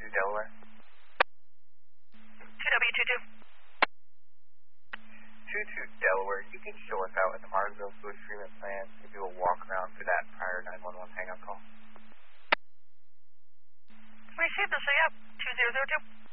Delaware. 2W22. 22 Delaware, you can show us out at the Martinsville sewage treatment plant to do a walk around for that prior 911 hang-up call. Received this, yeah, 2002.